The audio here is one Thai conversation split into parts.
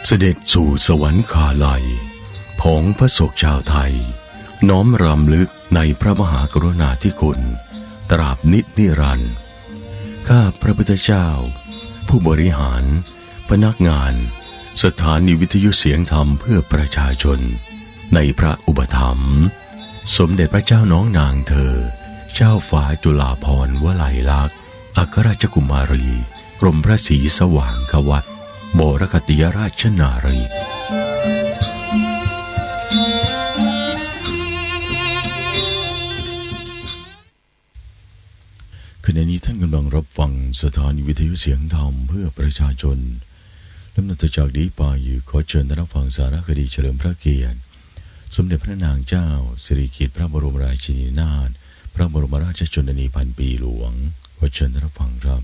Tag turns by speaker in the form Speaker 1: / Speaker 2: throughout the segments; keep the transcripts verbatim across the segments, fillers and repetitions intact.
Speaker 1: เสด็จสู่สวรรคาลัยผองพระศกชาวไทยน้อมรำลึกในพระมหากรุณาธิคุณตราบนิจนิรันดร์ข้าพระพุทธเจ้าผู้บริหารพนักงานสถานีวิทยุเสียงธรรมเพื่อประชาชนในพระอุปถัมภ์สมเด็จพระเจ้าน้องนางเธอเจ้าฟ้าจุฬาภรณ์วลัยลักษณ์อัครราชกุมารีกรมพระศรีสว่างควัตรบรคติยราชนารีขณะนี้ท่านกำลังรับฟังสถานีวิทยุเสียงธรรมเพื่อประชาชนลำดับต่อจากนี้ไปขอเชิญท่านรับฟังสารคดีเฉลิมพระเกียรติสมเด็จพระนางเจ้าสิริกิติ์พระบรมราชินีนาถพระบรมราชชนนีพันปีหลวงขอเชิญท่านรับฟังครับ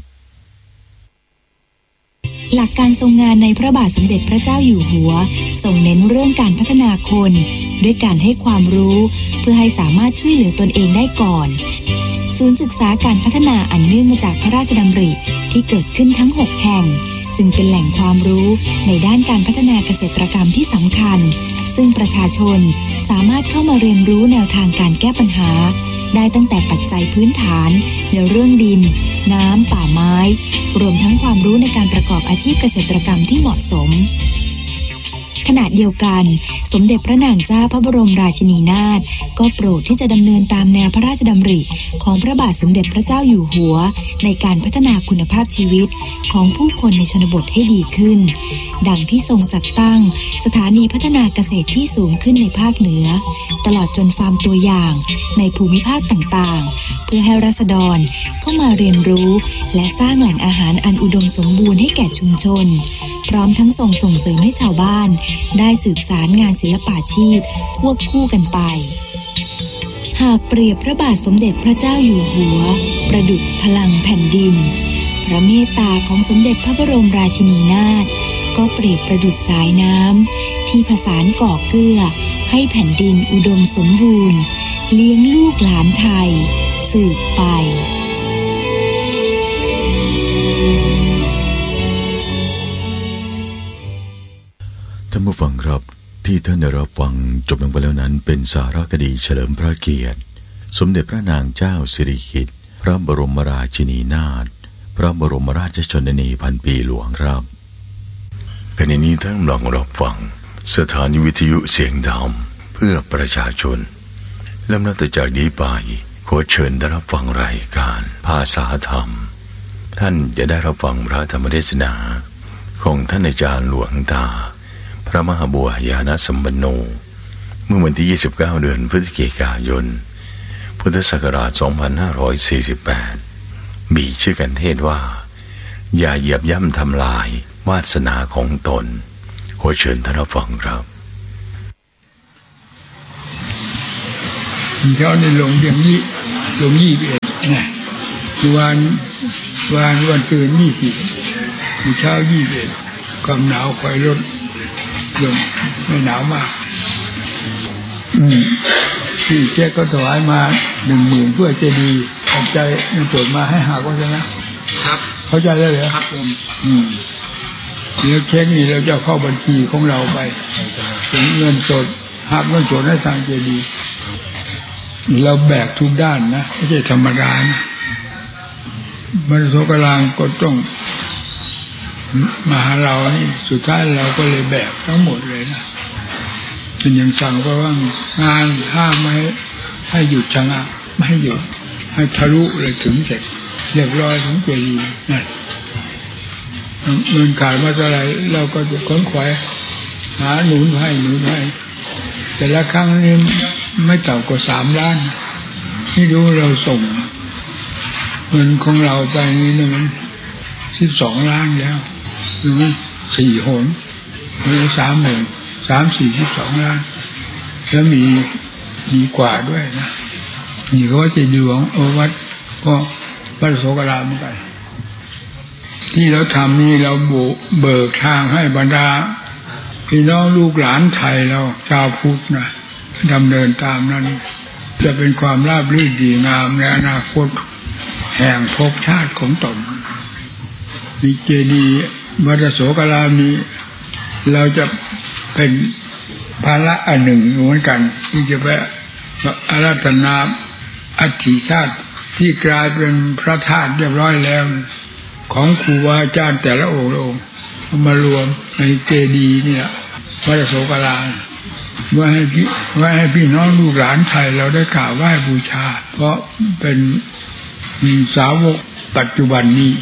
Speaker 2: หลักการทรงงานในพระบาทสมเด็จพระเจ้าอยู่หัวทรงเน้นเรื่องการพัฒนาคนด้วยการให้ความรู้เพื่อให้สามารถช่วยเหลือตนเองได้ก่อนศูนย์ศึกษาการพัฒนาอันเนื่องมาจากพระราชดำริที่เกิดขึ้นทั้งหกแห่งซึ่งเป็นแหล่งความรู้ในด้านการพัฒนาเกษตรกรรมที่สำคัญซึ่งประชาชนสามารถเข้ามาเรียนรู้แนวทางการแก้ปัญหาได้ตั้งแต่ปัจจัยพื้นฐานในเรื่องดินน้ำป่าไม้รวมทั้งความรู้ในการประกอบอาชีพเกษตรกรรมที่เหมาะสมขณะเดียวกันสมเด็จพระนางเจ้าพระบรมราชินีนาถก็โปรดที่จะดำเนินตามแนวพระราชดำริของพระบาทสมเด็จพระเจ้าอยู่หัวในการพัฒนาคุณภาพชีวิตของผู้คนในชนบทให้ดีขึ้นดังที่ทรงจัดตั้งสถานีพัฒนาเกษตรที่สูงขึ้นในภาคเหนือตลอดจนฟาร์มตัวอย่างในภูมิภาคต่างๆเพื่อให้ราษฎรเข้ามาเรียนรู้และสร้างแหล่งอาหารอันอุดมสมบูรณ์ให้แก่ชุมชนพร้อมทั้งส่งส่งเสริมให้ชาวบ้านได้สืบสารงานศิลปาชีพควบคู่กันไปหากเปรียบพระบาทสมเด็จพระเจ้าอยู่หัวประดุจพลังแผ่นดินพระเมตตาของสมเด็จพระบรมราชินีนาถก็เปรียบประดุจสายน้ำที่ผสานก่อเกื้อให้แผ่นดินอุดมสมบูรณ์เลี้ยงลูกหลานไทยสืบไป
Speaker 1: ท่านผู้ฟังครับที่ท่านได้รับฟังจบลงไปแล้วนั้นเป็นสารคดีเฉลิมพระเกียรติสมเด็จพระนางเจ้าสิริกิติ์พระบรมราชินีนาถพระบรมราชชนนีพันปีหลวงครับขณะนี้ท่านกำลังรับฟังสถานีวิทยุเสียงธรรมเพื่อประชาชนลำดับต่อจากนี้ไปขอเชิญได้รับฟังรายการภาษาธรรมท่านจะได้รับฟังพระธรรมเทศนาของท่านอาจารย์หลวงตาพระมหาบัวยานสัมปันโนเมื่อวันที่ยี่สิบเก้าเดือนพฤศจิกายนพุทธศักราชสองพันห้าร้อยสี่สิบแปดมีชื่อกันเทศว่าอย่าเหยียบย่ำทำลายวาสนาของตนขอเชิญท่านรับฟังครับ
Speaker 3: เช้าในหลงอย่างนี้หลงยี่สิบเอ็ดนะวันวันวันตื่นยี่สิบเช้ายี่สิบเอ็ดความหนาวคอยลดลงไม่หนาวมากอืมที่แจ๊กก็ถวายมาหนึ่งหมื่นเพื่อจะดีขอบใจมันตรวจมาให้หาก็ใช่ไหมครับเข้าใจแล้วเหรอครับผมอืมเดี๋ยวเช็คนี่เราจะเข้าบัญชีของเราไปเป็นเงินสดหักเงินสดให้ทางเจดีเราแบกทุกด้านนะไม่ใช่ธรรมดานะบรรโสกลางก็ต้องมาหาเรานี่สุดท้ายเราก็เลยแบกทั้งหมดเลยนะเป็นอย่างสั่งเพราะว่างานห้ามไม่ให้หยุดชะงักไม่ให้หยุดให้ทะลุเลยถึงเสร็จเรียบร้อยถึงเจดีย์นั่นเงินขาดมาเท่าไหร่เราก็จะค้นขวายหาหนุนให้หนุนให้แต่ละครั้งนี้ไม่ต่ำกว่าสามล้านที่รู้เราส่งเงินของเราไปนี่นะมันสิบสองล้านแล้วหรือสี่หนหรือสามหมื่นสามสี่สิบสองล้านแล้วมีมีกว่าด้วยนะนี่ก็จะอยู่ของโอวัดก็วัดโสกรามเหมือนกันที่เราทำนี่เราเบิกทางให้บรรดาพี่น้องลูกหลานไทยเราชาวพุทธนะดำเนินตามนั้นจะเป็นความราบรื่นดีงามในอนาคตแห่งภพชาติของตนมีเจดีย์วัดโสกรามมีเราจะเป็นภาระอันหนึ่งเหมือนกันที่จะไปอาราธนาอัฐิธาตุที่กลายเป็นพระธาตุเรียบร้อยแล้วของครูบาอาจารย์แต่ละองค์องค์มารวมในเจดีย์นี่แหละวัดโสกลาไว้ให้พี่ไว้ให้พี่น้องลูกหลานไทยเราได้กราบไหว้บูชาเพราะเป็นสาวกปัจจุบันนี้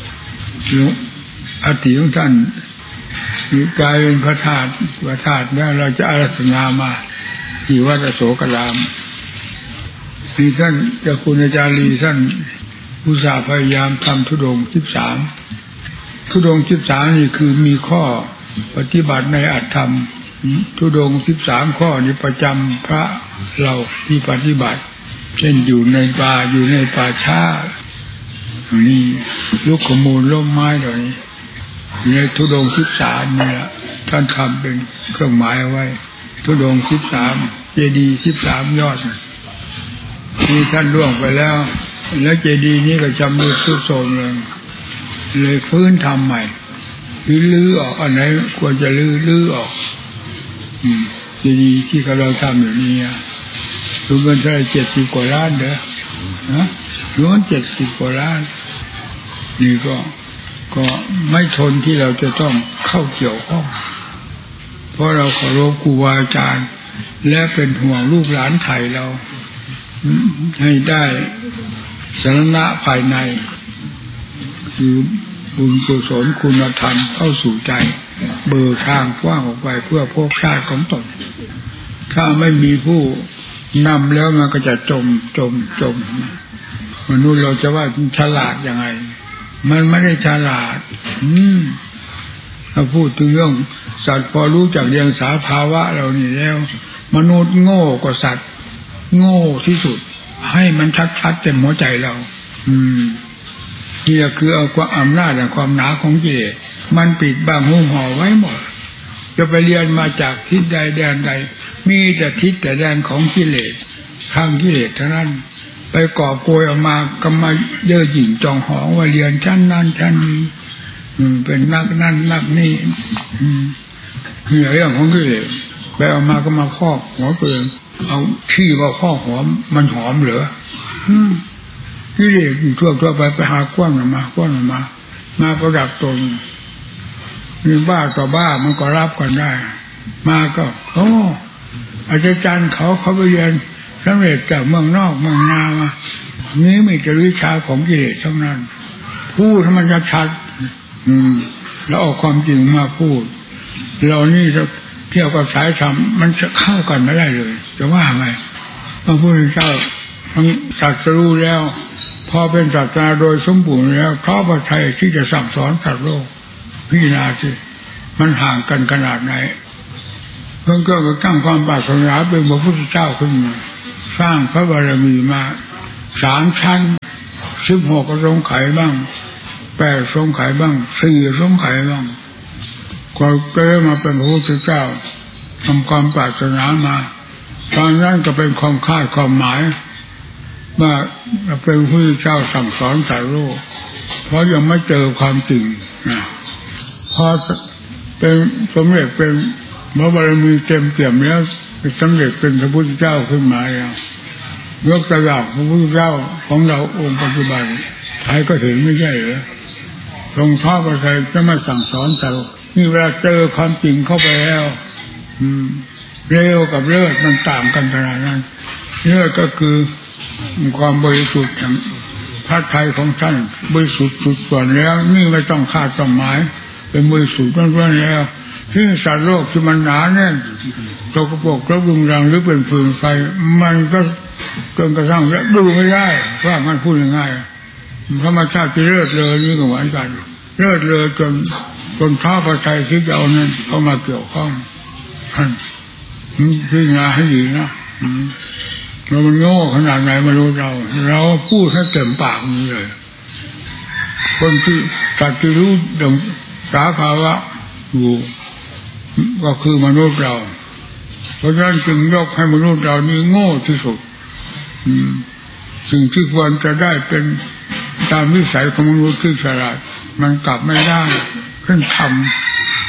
Speaker 3: อัฐิของท่านกลายเป็นพระธาตุพระธาตุแล้วเราจะอาราธนามาที่วัดโสกลามมีท่านเจ้าคุณอาจารย์ลีท่านอุตส่าห์พยายามทำธุดงค์สิบสามธุดงค์สิบสามนี่คือมีข้อปฏิบัติในอัตธรรมธุดงค์สิบสามข้อนี้ประจำพระเราที่ปฏิบัติเช่นอยู่ในป่าอยู่ในป่าช้านี่ลูกขมูลล้มไม้เหล่านี้ในธุดงค์สิบสามนี่แหละท่านทำเป็นเครื่องหมายเอาไว้ธุดงค์สิบสามเจดีย์สิบสามยอดนี่ท่านล่วงไปแล้วแล้วเจดีย์นี้ก็ชำรุดทรุดโทรมเลยเลยฟื้นทำใหม่ลื้อออกอันไหนควรจะลื้อลื้อออกเจดีย์ที่เราทำอยู่นี่รวมกันเท่าไหร่เจ็ดสิบกว่าล้านเด้อนะรวมเจ็ดสิบกว่าล้านนี่ก็ก็ไม่ทนที่เราจะต้องเข้าเกี่ยวข้องเพราะเราเคารพครูบาอาจารย์และเป็นห่วงลูกหลานไทยเราให้ได้สรณะภายในคือบุญกุศลคุณธรรมเข้าสู่ใจเบิกทางกว้างออกไปเพื่อภพชาติของตนถ้าไม่มีผู้นำแล้วมันก็จะจมจมจมมนุษย์เราจะว่าฉลาดยังไงมันไม่ได้ฉลาดอืมถ้าพูดถึงเรื่องสัตว์พอรู้จักเรียงสาภาวะเรานี่แล้วมนุษย์โง่กว่าสัตว์โง่ที่สุดให้มันชัดๆเต็มหัวใจเราอืมนี่คือเอาความอำนาจและความหนาของกิเลสมันปิดบังหุ้มห่อไว้หมดจะไปเรียนมาจากทิศใดแดนใดมีแต่ทิศแต่แดนของกิเลสข้างกิเลสเท่านั้นไปก่อโกยออกมาก็มาเย่อหยิ่งจองหองว่าเรียนชั้นนั้นชั้นนี้เป็นนักนั่นนักนี่เรื่องของกิเลสไปออกมาก็มาพอกหัวเปลืองเอาขี้ว่าพอกหัวมันหอมเหรอกิเลสอยู่ทั่วทั่วไปไปหากว้างออกมากว้างออกมามาประดับตนมีบ้าต่อบ้ามันก็รับกันได้มาก็โอ้อาจารย์เขาเขาไปเรียนสำเร็จจากเมืองนอกเมืองนามานี้มีแต่วิชาของกิเลสทั้งนั้นพูดให้มันชัดๆอืมแล้วเอาความจริงมาพูดเรานี่จะเที่ยวกับสายธรรมมันจะเข้ากันไม่ได้เลยจะว่าไงพระพุทธเจ้าทั้งตรัสรู้แล้วพอเป็นศาสนาโดยสมบูรณ์แล้วท้อพระทัยที่จะสั่งสอนสัตว์โลกพิจารณาสิมันห่างกันขนาดไหนเพิ่งก็ตั้งความปรารถนาเป็นพระพุทธเจ้าขึ้นมาสร้างพระบารมีมาสามชั้นสิบหกทรงไขบ้างแปดทรงไขบ้างสี่ทรงไขบ้างก็ได้มาเป็นพระพุทธเจ้าทำความปรารถนามาตอนนั้นก็เป็นความคาดความหมายว่าเป็นพระพุทธเจ้าสั่งสอนสาวโลกเพราะยังไม่เจอความจริงนะพอเป็นสมเด็จเป็นพระบารมีเต็มเปี่ยมแล้วสำเร็จเป็นพระพุทธเจ้าขึ้นมาแล้วยกตัวอย่างพระพุทธเจ้าของเราองค์ปัจจุบันใครก็เห็นไม่ใช่เหรอทรงท้อพระทัยจะมาสั่งสอนเรานี่เวลาเจอความจริงเข้าไปแล้วอืมเร็วกับเลิศมันต่างกันขนาดนั้นเลิศก็คือความบริสุทธิ์อย่างพระทัยของท่านบริสุทธิ์สุดส่วนแล้วนี่ไม่ต้องคาดต้องหมายเป็นบริสุทธิ์ล้วนๆแล้วที่สัตว์โลกที่มันหนาแน่นตกปรกระบุงรังหรือเป็นฟืนไฟมันก็จนกระทั่งดูไม่ได้ว่ามันพูดง่ายๆธรรมชาติที่เลิศเลยนี่ก็เหมือนกันเลิศเลยจนจนท้าพระทัยที่จะเอานั้นเข้ามาเกี่ยวข้องท่านพิจารณาให้ดีนะเรามันโง่ขนาดไหนไม่รู้เราเราพูดให้เต็มปากนี้เลยคนที่สัตว์ที่รู้ดังสาภาวะอยู่ก็คือมนุษย์เราเพราะฉะนั้นจึงยกให้มนุษย์เรานี่โง่ที่สุดสิ่งที่ควรจะได้เป็นตามวิสัยของมนุษย์ที่ฉลาดมันกลับไม่ได้ขึ้นทำท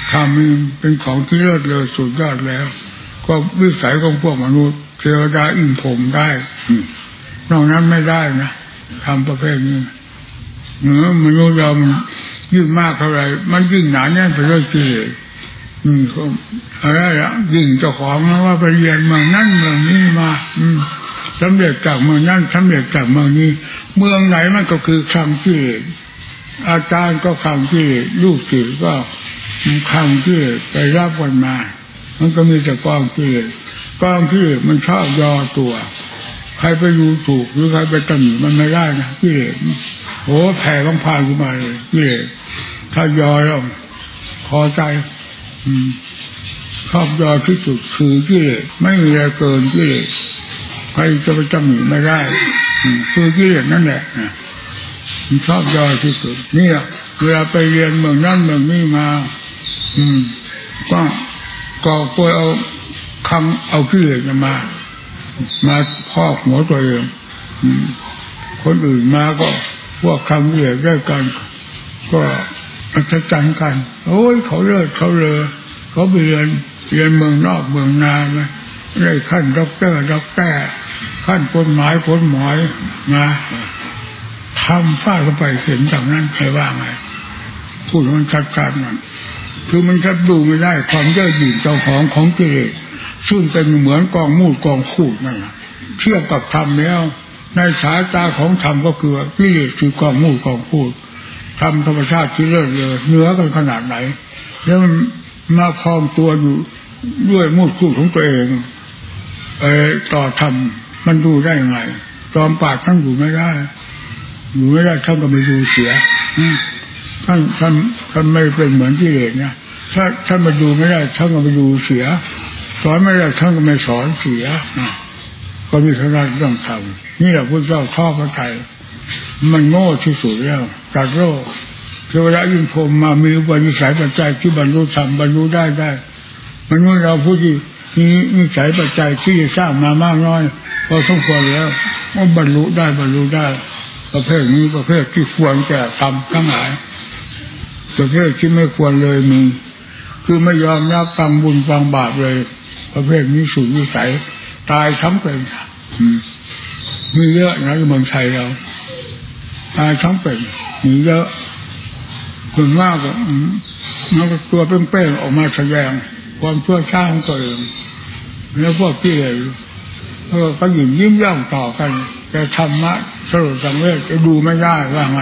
Speaker 3: ธรรมเป็นของที่เลิศเลอสุดยอดแล้วก็วิสัยของพวกมนุษย์เทวดาอินพรหมได้นอกนั้นไม่ได้นะทำประเภทนี้เนื้อมนุษย์เรามันยิ่งมากเท่าไรมันยิ่งหนาแน่นไปด้วยกิเลสอืมอะไรละยิ่งเจ้าของนะว่าไปเรียนเมืองนั่นเมืองนี้มาอืมสำเร็จจากเมืองนั่นสำเร็จจากเมืองนี้เมืองไหนมันก็คือคำกิเลสอาจารย์ก็คำกิเลสลูกศิษย์ก็คำกิเลสไปรับกันมามันก็มีแต่กองกิเลสกองกิเลสมันชอบยอตัวใครไปดูถูกหรือใครไปตำหนิมันไม่ได้นะกิเลสโหแผ่บังพานขึ้นมาเลยกิเลสถ้ายอแล้วพอใจอืมชอบยอที่สุดคือกิเลสไม่มีอะไรเกินกิเลสใครจะไปตำหนิไม่ได้คือกิเลสนั่นแหละมันชอบยอที่สุดนี่เวลาไปเรียนเมืองนั่นเมืองนี้มาอืมก็ก็กลัวเอาคำเอากิเลสมามาพอกหัวตัวเองคนอื่นมาก็พวกคำกิเลสด้วยกันก็อัศจรรย์กันโอ้ยเขาเลิศเขาเลอเขาไปเรียนเรียนเมืองนอกเมืองนาไหมได้ขั้นด็อกเตอร์ด็อกเตอร์ขั้นกฎหมายกฎหมายนะทำฟาดเข้าไปเห็นจากนั้นใครว่าไงพูดมันชัดๆมันคือมันชัดดูไม่ได้ความเย่อหยิ่งเจ้าของของกิเลสซึ่งเป็นเหมือนกองมูดกองคูดนั่นแหละเทียบกับธรรมแล้วในสายตาของธรรมก็คือกิเลสคือกองมูดกองคูดธรรมธรรมชาติที่เลิศเลยเหนือกันขนาดไหนแล้วมันมาพองตัวอยู่ด้วยมูดคูดของตัวเองเออต่อธรรมมันดูได้ยังไงจอมปากท่านอยู่ไม่ได้อยู่ไม่ได้ท่านก็ไม่ดูเสียท่านท่านท่านไม่เป็นเหมือนกิเลสนะถ้าท่านมาดูไม่ได้ท่านก็ไปดูเสียสอนไม่ได้ท่านก็ไม่สอนเสียก็มีขนาดเรื่องธรรมนี่แหละพระเจ้าข้อพระทัยมันโง่ที่สุดแล้วจัดโลกเทวดายิ่งพรหมมามีอุปนิสัยปัจจัยที่บรรลุธรรมบรรลุได้ได้มนุษย์เราผู้ที่มีนิสัยปัจจัยที่สร้างมามากน้อยพอสมควรแล้วว่าบรรลุได้บรรลุได้ประเภทนี้ประเภทที่ควรแก่ทำทั้งหลายประเภทที่ไม่ควรเลยมีคือไม่ยอมรับฟังบุญฟังบาปเลยประเภทนี้สูญวิสัยตายทั้งเป็นมีเยอะนะเมืองไทยเราตายทั้งเป็นมีเยอะส่วนมากก็มันก็ตัวเป้งๆออกมาแสดงความชั่วช้าของตัวเองแล้วพวกที่เลยเออก็ยิ้มยิ้มย่องต่อกันแต่ธรรมะสรุปสังเวชจะดูไม่ได้ว่าไง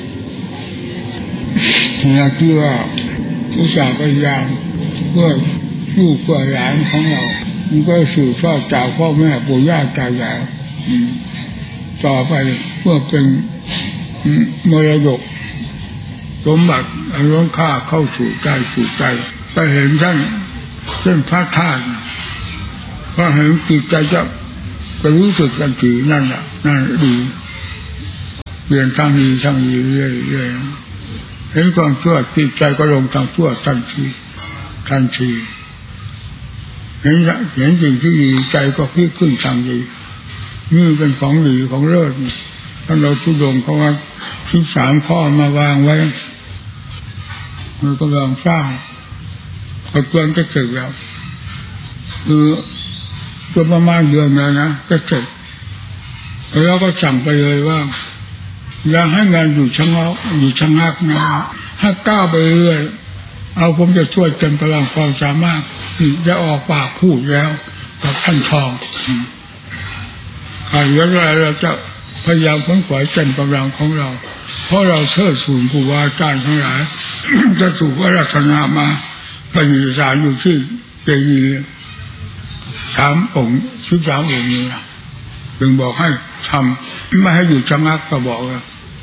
Speaker 3: เนี่ยที่ว่าอุตส่าห์พยายามเพื่อลูกเพื่อหลานของเรามันก็สืบทอดจากพ่อแม่ปู่ย่าตายายต่อไปเพื่อเป็นมรดกสมบัติอันล้นค่าเข้าสู่ใจสู่ใจไปเห็นท่านเช่นพระธาตุพอเห็นจิตใจจะจะรู้สึกกันทีนั่นแหละนั่นดีเปลี่ยนทางดีทางดีเรื่อยๆเห็นความชั่วจิตใจก็ลงทางชั่วทันทีทันทีเห็นเห็นสิ่งที่ดีใจก็พลิกขึ้นทางดีนี่เป็นของดีของเลิศท่านเราทุดงเขาว่าที่สามข้อมาวางไว้มันก็ลองสร้างก็เกินจะเสร็จแล้วคือตัวประมาณเดือนแล้วนะก็เสร็จแล้วก็สั่งไปเลยว่าอย่าให้งานอยู่ชะงักอยู่ชะงักนะให้ก้าวไปเรื่อยเอาผมจะช่วยเต็มกำลังความสามารถจะออกปากพูดแล้วกับท่านทองใครแล้วเราจะพยายามค้นขวายเต็มกำลังของเราเพราะเราเชิดสูงผู้ว่าการทั้งหลาย จะถูกว่ารัตนามาปฏิสารอยู่ที่เจดีย์สามองค์ชุดสามองค์นี้จึงบอกให้ทำไม่ให้อยู่ชะงักก็บอกว่า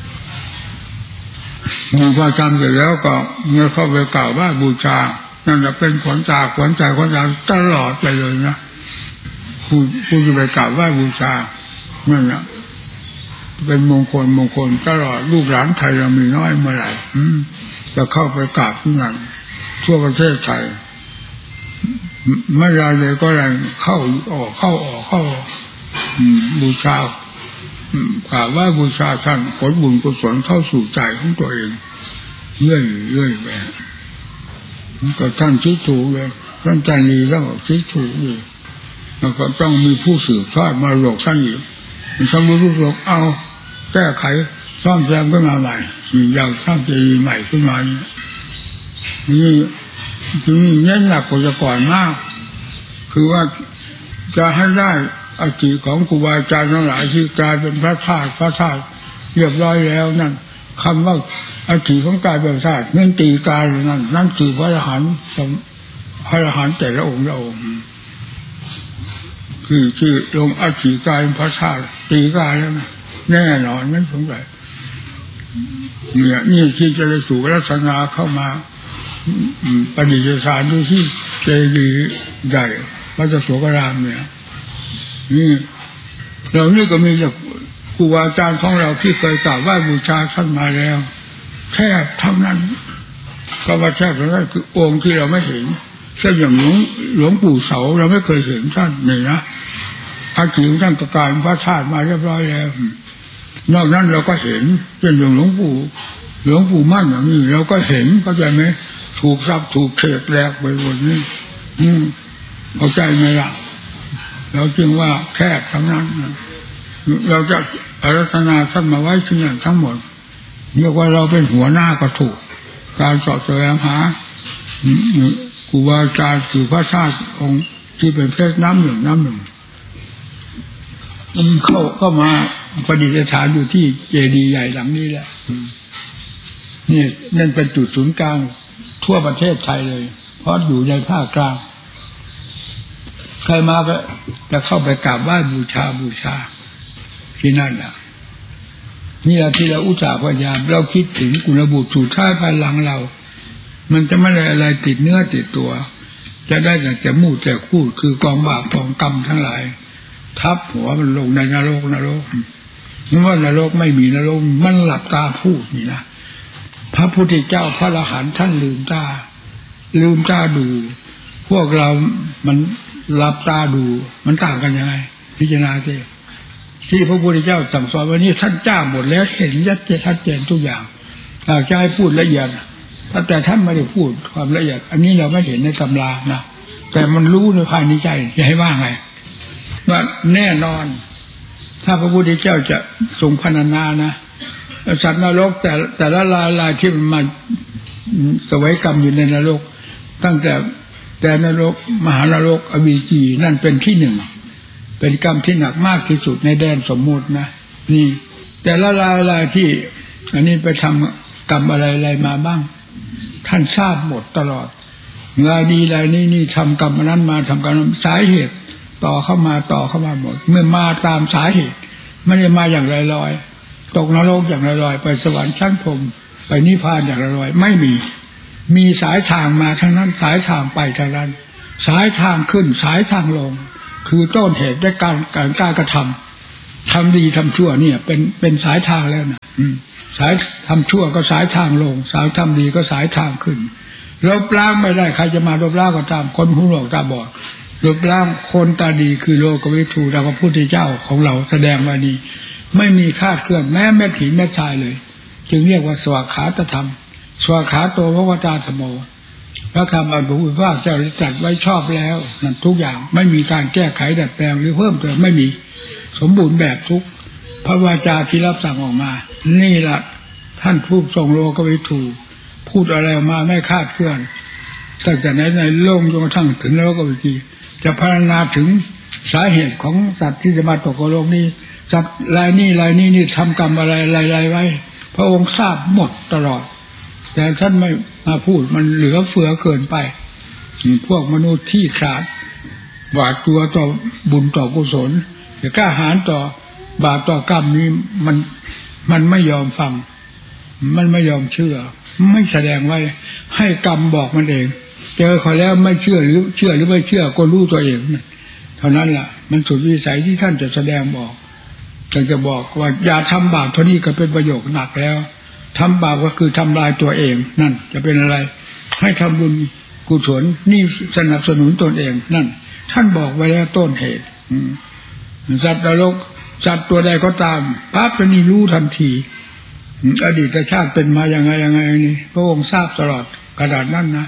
Speaker 3: มีพอทำเสร็จแล้วก็เมื่อเข้าไปกล่าวว่าบูชานั่นจะเป็นขวัญตาขวัญใจขวัญใจตลอดไปเลยนะผู้ผู้จะไปกล่าวว่าบูชานั่นแหละเป็นมงคลมงคลตลอดลูกหลานไทยเรามีน้อยเมื่อไหร่จะเข้าไปกราบที่นั่นทั่วประเทศไทยไม่ได้เลยก็อะไรเข้าออกเข้าออกเข้าบูชากราบว่าบูชาท่านผลบุญกุศลเข้าสู่ใจของตัวเองเรื่อยเรื่อยไปก็ท่านคิดถูกเลยท่านใจดีแล้วก็คิดถูกเลยแล้วก็ต้องมีผู้สืบทอดมรดกท่านอีกสมมติว่าเอาแก้ไขซ่อมแซมขึ้นมาใหม่อยากสร้างเจดีย์ใหม่ขึ้นมานี่ที่นี่เน้นหนักกว่าก่อนมากคือว่าจะให้ได้อธิของครูบาอาจารย์ทั้งหลายที่กลายเป็นพระธาตุพระธาตุเรียบร้อยแล้วนั่นคำว่าอธิของกายเป็นพระธาตุเงื่อนตีกายนั่นนั่นคือพระอรหันต์พระอรหันต์แต่ละองค์ละองค์คือชื่อลงอธิกายพระธาตุตีกายแล้วแน่นอนไม่สงสัยเนี่ยนี่ที่จะได้สู่ลักษณะเข้ามาปฏิจจสารที่ที่เจดีย์ใหญ่พระเจ้าโสกรามเนี่ยนี่เรานี่ก็มีจากครูอาจารย์ของเราที่เคยกราบไหว้บูชาท่านมาแล้วแค่เท่านั้นก็ว่าแค่เท่านั้นคือองค์ที่เราไม่เห็นเช่นอย่างหลวงหลวงปู่เสาเราไม่เคยเห็นท่านนี่นะอาชีพท่านประกาศพระธาตุมาเรียบร้อยแล้วนอกนั้นเราก็เห็นเช่นอย่างหลวงปู่หลวงปู่มั่นอย่างนี้เราก็เห็นเข้าใจไหมถูกซับถูกเขกแหลกไปหมดนี่อืมเข้าใจไหมล่ะเราจึงว่าแค่ทั้งนั้นเราจะอารัธนาท่านมาไว้ที่นั่นทั้งหมดเรียกว่าเราเป็นหัวหน้าก็ถูกการสอบแสวงหาครูบาอาจารย์คือพระธาตุองค์ที่เป็นเพชรน้ำหนึ่งน้ำหนึ่งมันเข้าก็มาประดิษฐานอยู่ที่เจดีย์ใหญ่หลังนี้แหละนี่นั่นเป็นจุดศูนย์กลางทั่วประเทศไทยเลยเพราะอยู่ในภาคกลางใครมาก็จะเข้าไปกราบไหว้บูชาบูชาที่นั่นน่ะนี่แหละที่เราอุตส่าห์พยายามเราคิดถึงกุลบุตรสู่ท้ายภายหลังเรามันจะไม่ได้อะไรติดเนื้อติดตัวจะได้แต่จะมูดแต่คูดคือกองบาปกองกรรมทั้งหลายทับหัวมันลงในนรกนรกเพราะว่านรกไม่มีนรกมันหลับตาพูดนี่นะพระพุทธเจ้าพระอรหันต์ท่านลืมตาลืมตาดูพวกเรามันหลับตาดูมันต่างกันยังไงพิจารณาสิที่พระพุทธเจ้าสั่งสอนวันนี้ท่านจ้าหมดแล้วเห็นชัดเจนชัดเจนทุกอย่างอยากจะให้พูดละเอียดแต่ท่านไม่ได้พูดความละเอียดอันนี้เราไม่เห็นในตำรานะแต่มันรู้ในภายในใจจะให้ว่าไงว่าแน่นอนถ้าพระพุทธเจ้าจะทรงพรรณนานะสัตว์นรกแต่แต่ละลายลายที่มันมาสวยกรรมอยู่ในนรกตั้งแต่แต่นรกมหานรกอวิจีนั่นเป็นที่หนึ่งเป็นกรรมที่หนักมากที่สุดในแดนสมมุตินะนี่แต่ละลายลายที่อันนี้ไปทำกรรมอะไรอะไรมาบ้างท่านทราบหมดตลอดงานดีอะไรนี่นี่ทำกรรมนั้นมาทำกรรมสาเหตุต่อเข้ามาต่อเข้ามาหมดเมื่อมาตามสาเหตุไม่ได้มาอย่างลอยๆตกนรกอย่างลอยๆไปสวรรค์ชั้นพรหมไปนิพพานอย่างลอยๆไม่มีมีสายทางมาทางนั้นสายทางไปทางนั้นสายทางขึ้นสายทางลงคือต้นเหตุได้การการการกระทำทำดีทำชั่วเนี่ยเป็นเป็นสายทางแล้วนะสายทำชั่วก็สายทางลงสายทำดีก็สายทางขึ้นลบล้างไม่ได้ใครจะมาลบล้างก็ตามคนหูหนวกตาบอดลบล้างคนตาดีคือโลกวิถูเราพระพุทธเจ้าของเราแสดงว่านี้ไม่มีคาดเคลื่อนแม้แม่ผีแม่ชายเลยจึงเรียกว่าสวากขาตธรรมสวากขาโตพระวจาธรรมโมพระธรรมอันพระพุทธเจ้าจัดไว้ชอบแล้วนั่นทุกอย่างไม่มีการแก้ไขดัดแปลงหรือเพิ่มเติมไม่มีสมบูรณ์แบบทุกพระวาจาที่รับสั่งออกมานี่แหละท่านผู้ทรงโลกวิถูพูดอะไรออกมาไม่คาดเคลื่อนตั้งแต่ไหนในโลกจนกระทั่งถึงโลกวิถีจะพรรณนาถึงสาเหตุของสัตว์ที่จะมาตกโลกนี้สัตว์รายนี้รายนี้นี่ทำกรรมอะไรอะไรไว้พระองค์ทราบหมดตลอดแต่ท่านไม่มาพูดมันเหลือเฟือเกินไปพวกมนุษย์ที่ขาดหวาดกลัวต่อบุญต่อกุศลแต่กล้าหาญต่อบาปต่อกรรมนี้มันมันไม่ยอมฟังมันไม่ยอมเชื่อไม่แสดงไว้ให้กรรมบอกมันเองเจอเขาแล้วไม่เชื่อหรือเชื่อหรือไม่เชื่อก็รู้ตัวเองเท่านั้นแหละมันสุดวิสัยที่ท่านจะแสดงบอกแต่จะบอกว่าอย่าทำบาปเท่านี้ก็เป็นประโยชน์หนักแล้วทำบาปก็คือทำลายตัวเองนั่นจะเป็นอะไรให้ทำบุญกุศลนี่สนับสนุนตนเองนั่นท่านบอกไว้แล้วต้นเหตุสัตว์นรกสัตว์ตัวใดก็ตามปั๊บจะนี่รู้ทันทีอดีตชาติเป็นมาอย่างไงยังไงนี่พระองค์ทราบตลอดขนาดนั้นนะ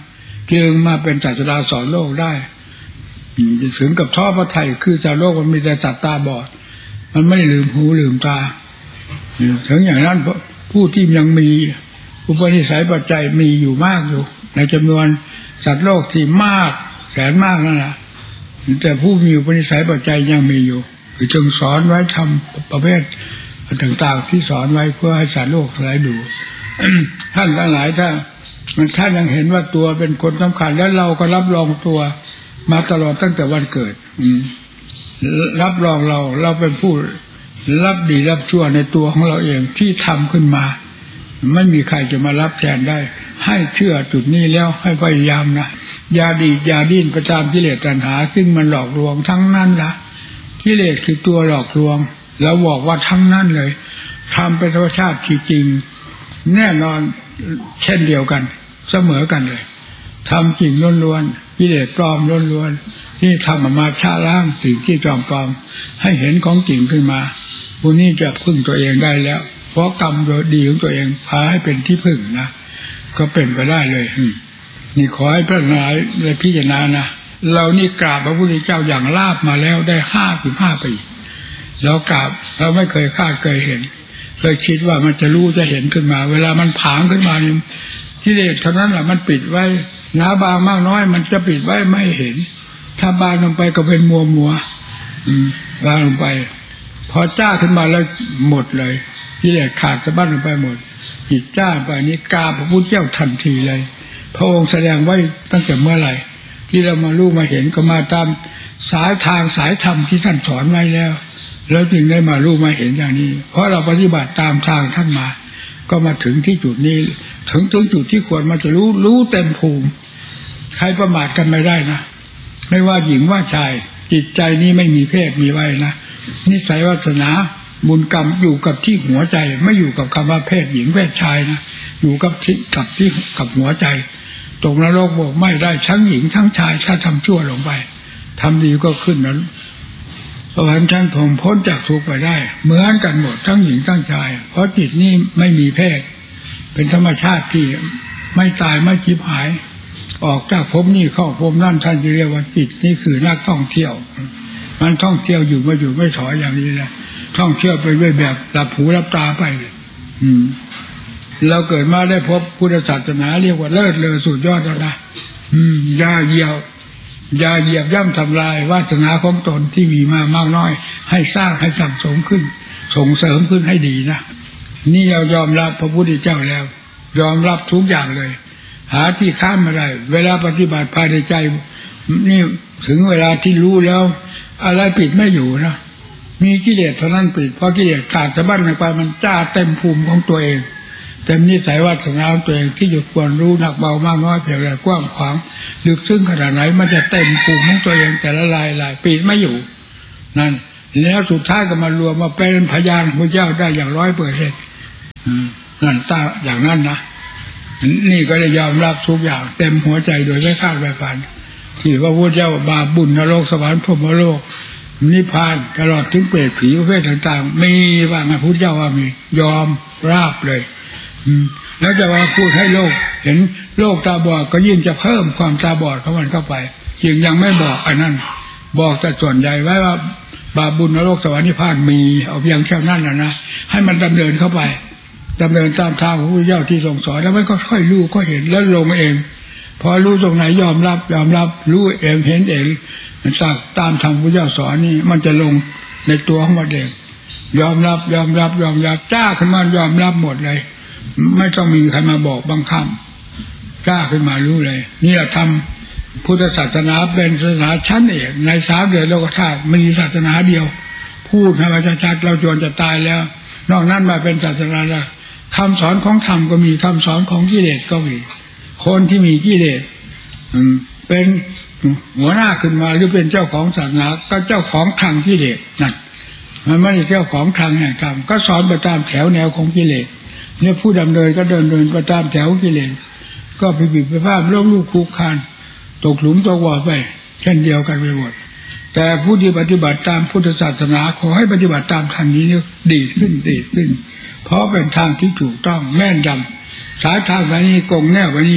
Speaker 3: จึงมาเป็นศาสดาสอนโลกได้จะถึงกับท้อพระทัยคือชาวโลกมันมีแต่สัตว์ตาบอดมันไม่ลืมหูลืมตาถึงอย่างนั้นผู้ที่ยังมีอุปนิสัยปัจจัยมีอยู่มากอยู่ในจำนวนสัตว์โลกที่มากแสนมากนั่นแหละแต่ผู้มีอุปนิสัยปัจจัยยังมีอยู่จึงสอนไว้ทำประเภทต่างๆที่สอนไว้เพื่อให้สัตว์โลกทั้งหลายดู ท่านทั้งหลายถ้าท่านยังเห็นว่าตัวเป็นคนสำคัญและเราก็รับรองตัวมาตลอดตั้งแต่วันเกิดรับรองเราเราเป็นผู้รับดีรับชั่วในตัวของเราเองที่ทำขึ้นมาไม่มีใครจะมารับแทนได้ให้เชื่อจุดนี้แล้วให้พยายามนะอย่าดีอย่าดิ้นประจามกิเลสตัณหาซึ่งมันหลอกลวงทั้งนั้นละกิเลสคือตัวหลอกลวงแล้วบอกว่าทั้งนั้นเลยทำเป็นธรรมชาติที่จริงแน่นอนเช่นเดียวกันเสมอกันเลยทำจริงล้วนๆกิเลสปลอมล้วนๆที่ทำออกมาชะล้างสิ่งที่จอมปลอมให้เห็นของจริงขึ้นมาผู้นี้จะพึ่งตัวเองได้แล้วเพราะกรรมดีของตัวเองพาให้เป็นที่พึ่งนะก็เป็นไปได้เลยนี่ขอให้พระนายได้พิจารณานะเรานี่กราบพระพุทธเจ้าอย่างลาบมาแล้วได้ห้าสิบห้าปีเรากราบเราไม่เคยคาดเคยเห็นเคยคิดว่ามันจะรู้จะเห็นขึ้นมาเวลามันผางขึ้นมานี่กิเลสเท่านั้นแหละมันปิดไว้หนาบางมากน้อยมันจะปิดไว้ไม่เห็นถ้าบางลงไปก็เป็นมัวมัวอืมบางลงไปพอจ้าขึ้นมาแล้วหมดเลยกิเลสขาดสะบั้นลงไปหมดจิตจ้าไปนี้กราบพระพุทธเจ้าทันทีเลยพระองค์แสดงไว้ตั้งแต่เมื่อไหร่ที่เรามารู้มาเห็นก็มาตามสายทางสายธรรมที่ท่านสอนไว้แล้วแล้วจึงได้มารู้มาเห็นอย่างนี้เพราะเราปฏิบัติตามทางท่านมาก็มาถึงที่จุดนี้ถึงถึงจุดที่ควรมาจะรู้รู้เต็มภูมิใครประมาทกันไม่ได้นะไม่ว่าหญิงว่าชายจิตใจนี้ไม่มีเพศมีไว้นะนิสัยวาสนาบุญกรรมอยู่กับที่หัวใจไม่อยู่กับคำว่าเพศหญิงเพศชายนะอยู่กับที่กับที่กับหัวใจตกนรกบอกไม่ได้ทั้งหญิงทั้งชายถ้าทำชั่วลงไปทำดีก็ขึ้นนั้นเพราะฉะนั้นท่านผมพ้นจากทุกข์ไปได้เหมือนกันหมดทั้งหญิงทั้งชายเพราะจิตนี้ไม่มีเพศเป็นธรรมชาติที่ไม่ตายไม่ชิบหายออกจากภพนี้เข้าภพนั่นท่านจะเรียกว่าจิตนี่คือนักท่องเที่ยวมันท่องเที่ยวอยู่ไม่อยู่ไม่ถอยอย่างนี้แหละท่องเที่ยวไปด้วยแบบหลับหูหลับตาไปอืมเราเกิดมาได้พบพุทธศาสนาเรียกว่าเลิศเลอสุดยอดแล้วนะอืมอย่าเหยียบอย่าเหยียบย่ำทำลายวาสนาของตนที่มีมามากน้อยให้สร้างให้สั่งสมขึ้นส่งเสริมขึ้นให้ดีนะนี่เรายอมรับพระพุทธเจ้าแล้วยอมรับทุกอย่างเลยหาที่ข้ามไม่ได้เวลาปฏิบัติภายในใจนี่ถึงเวลาที่รู้แล้วอะไรปิดไม่อยู่นะมีกิเลสเท่านั้นปิดเพราะกิเลสขาดสะบั้นลงไปมันจ้าเต็มภูมิของตัวเองเต็มนิสัยวาสนาของตัวเองที่อยู่ควรรู้หนักเบามากน้อยเพียงไรกว้างขวางลึกซึ้งขนาดไหนมันจะเต็มภูมิของตัวเองแต่ละลายลายปิดไม่อยู่นั่นแล้วสุดท้ายก็มารวมมาเป็นพยานพระเจ้าได้อย่างร้อยเปอร์เซ็นต์นั่นทราบอย่างนั้นนะนี่ก็ได้ยอมรับทุกอย่างเต็มหัวใจโดยไม่คาดไม่ฝันที่ว่าพระเจ้าบาปบุญนรกสวรรค์พรหมโลกนิพพานตลอดถึงเปรตผีประเภทต่างๆมีว่าไงพระเจ้าว่ามียอมราบเลยแล้วจะว่าพูดให้โลกเห็นโลกตาบอดก็ยิ่งจะเพิ่มความตาบอดของมันเข้าไปจึงยังไม่บอกอันนั้นบอกแต่ส่วนใหญ่ไว้ว่าบาปบุญนรกสวรรค์นิพพานมีเอาเพียงแค่นั้นนะนะให้มันดำเนินเข้าไปดำเนินตามทางของพระเจ้าที่ทรงสอนแล้วมันก็ค่อยรู้ก็เห็นแล้วลงเองพอรู้ตรงไหนยอมรับยอมรับรู้เองเห็นเองมันสักตามทางพระเจ้าสอนนี่มันจะลงในตัวของมันเองยอมรับยอมรับยอมรับจ้าขึ้นมายอมรับหมดเลยไม่ต้องมีใครมาบอกบังคับกล้าขึ้นมารู้เลยนี่แหละทำพุทธศาสนาเป็นศาสนาชั้นเอกในสามเดือนโลกธาตุมีศาสนาเดียวพูดให้มันชัดๆเราจวนจะตายแล้วนอกนั้นมาเป็นศาสนาละคำสอนของธรรมก็มีคำสอนของกิเลสก็มีคนที่มีกิเลสเป็นหัวหน้าขึ้นมาหรือเป็นเจ้าของศาสนาก็เจ้าของคลังกิเลสนั่นมันไม่ใช่เจ้าของคลังแห่งธรรมก็สอนไปตามแถวแนวของกิเลสเนี่ยผู้ดำเนินก็เดินเดินไปตามแถวกิเลสก็ไปบิดไปพลาดโลกลูกคุกคานตกหลุมตกบ่อไปเช่นเดียวกันไปหมดแต่ผู้ที่ปฏิบัติตามพุทธศาสนาขอให้ปฏิบัติตามทางนี้เนี่ยดีขึ้นดีขึ้นเพราะเป็นทางที่ถูกต้องแม่นยำสายทางแบบนี้กงแน่วันนี้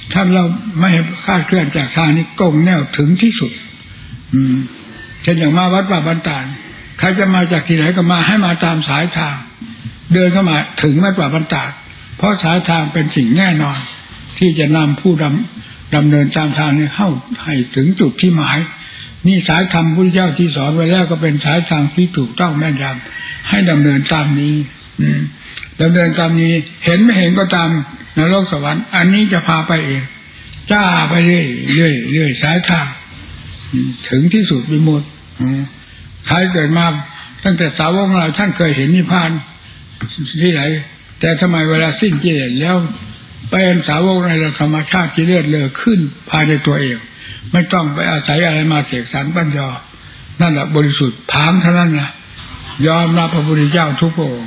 Speaker 3: ถ้าเราไม่คลาดเคลื่อนจากทางนี้กงแนวถึงที่สุดอืมเช่นอย่างมาวัดป่าบันตาลใครจะมาจากที่ไหนก็มาให้มาตามสายทางเดินเข้ามาถึงวัดป่าบันตาลเพราะสายทางเป็นสิ่งแน่นอนที่จะนำผู้ดำดำเนินตามทางนี้เข้าให้ถึงจุดที่หมายนี่สายธรรมพุทธเจ้าที่สอนไว้แล้วก็เป็นสายทางที่ถูกต้องแม่นยำให้ดำเนินตามนี้อืมดำเนินตามนี้เห็นไม่เห็นก็ตามนรกสวรรค์อันนี้จะพาไปเองจ้าไปเรื่อยเรื่อยเรื่อยสายทางถึงที่สุดวิมุตติใครเกิดมาตั้งแต่สาวกเราท่านเคยเห็นนิพพานที่ไหนแต่ทำไมเวลาสิ้นกิเลสแล้วเป็นสาวกในธรรมชาติที่เลือดเลอขึ้นภายในตัวเองไม่ต้องไปอาศัยอะไรมาเสกสรรปัญญานั่นแหละบริสุทธิ์ผามเท่านั้นนะยอมรับพระพุทธเจ้าทุกพระองค์